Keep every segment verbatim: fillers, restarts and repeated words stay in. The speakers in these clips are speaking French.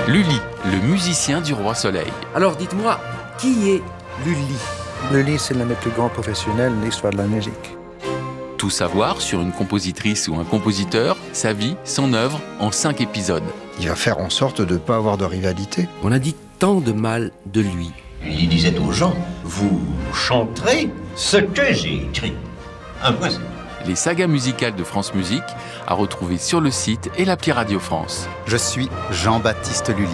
Lully, le musicien du Roi Soleil. Alors dites-moi, qui est Lully ? Lully, c'est l'un des plus grands professionnels de l'histoire de la musique. Tout savoir sur une compositrice ou un compositeur, sa vie, son œuvre, en cinq épisodes. Il va faire en sorte de ne pas avoir de rivalité. On a dit tant de mal de lui. Il disait aux gens, vous chanterez ce que j'ai écrit. Un point. Les sagas musicales de France Musique à retrouver sur le site et l'appli Radio France. Je suis Jean-Baptiste Lully.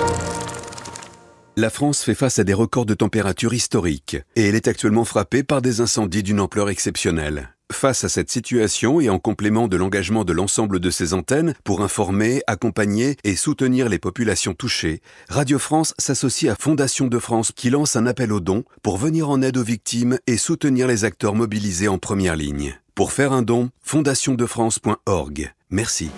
La France fait face à des records de température historiques et elle est actuellement frappée par des incendies d'une ampleur exceptionnelle. Face à cette situation et en complément de l'engagement de l'ensemble de ses antennes pour informer, accompagner et soutenir les populations touchées, Radio France s'associe à Fondation de France qui lance un appel aux dons pour venir en aide aux victimes et soutenir les acteurs mobilisés en première ligne. Pour faire un don, fondation de france point org. Merci.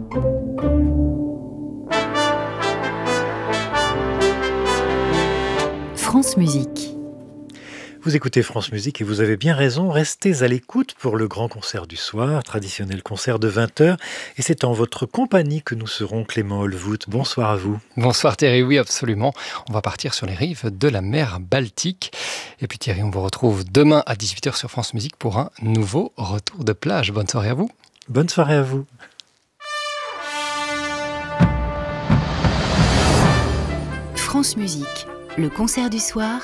France Musique. Vous écoutez France Musique et vous avez bien raison, restez à l'écoute pour le grand concert du soir, traditionnel concert de vingt heures. Et c'est en votre compagnie que nous serons, Clément Olvout. Bonsoir à vous. Bonsoir Thierry, oui absolument. On va partir sur les rives de la mer Baltique. Et puis Thierry, on vous retrouve demain à dix-huit heures sur France Musique pour un nouveau retour de plage. Bonne soirée à vous. Bonne soirée à vous. France Musique, le concert du soir.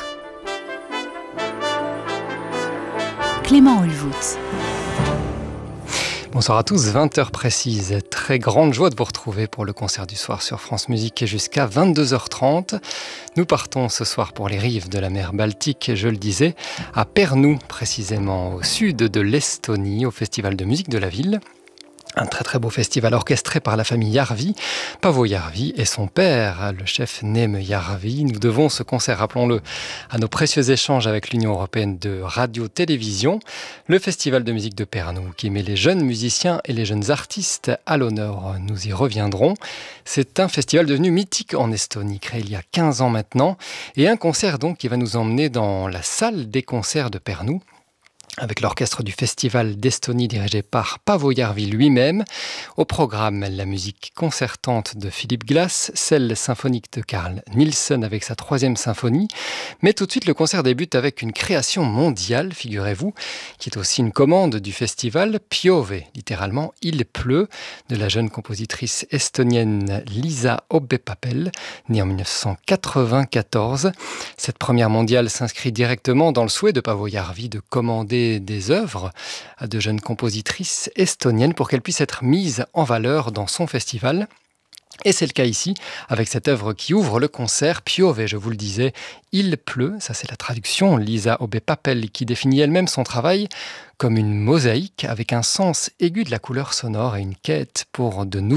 Clément Olvout. Bonsoir à tous, vingt heures précises. Très grande joie de vous retrouver pour le concert du soir sur France Musique jusqu'à vingt-deux heures trente. Nous partons ce soir pour les rives de la mer Baltique, je le disais, à Pärnu, précisément au sud de l'Estonie, au Festival de musique de la ville. Un très très beau festival orchestré par la famille Järvi, Paavo Järvi et son père, le chef Neeme Järvi. Nous devons ce concert, rappelons-le, à nos précieux échanges avec l'Union européenne de radio-télévision. Le festival de musique de Pärnu qui met les jeunes musiciens et les jeunes artistes à l'honneur. Nous y reviendrons. C'est un festival devenu mythique en Estonie, créé il y a quinze ans maintenant. Et un concert donc qui va nous emmener dans la salle des concerts de Pärnu, avec l'orchestre du Festival d'Estonie dirigé par Paavo Järvi lui-même. Au programme, la musique concertante de Philip Glass, celle symphonique de Carl Nielsen avec sa troisième symphonie. Mais tout de suite, le concert débute avec une création mondiale, figurez-vous, qui est aussi une commande du festival, Piove, littéralement « Il pleut », de la jeune compositrice estonienne Liisa Obbe-Papel, née en dix-neuf cent quatre-vingt-quatorze. Cette première mondiale s'inscrit directement dans le souhait de Paavo Järvi de commander des œuvres à de jeunes compositrices estoniennes pour qu'elles puissent être mises en valeur dans son festival. Et c'est le cas ici, avec cette œuvre qui ouvre le concert, Piove, je vous le disais, il pleut, ça c'est la traduction, Liisa Obbe-Papel qui définit elle-même son travail comme une mosaïque avec un sens aigu de la couleur sonore et une quête pour de nouveaux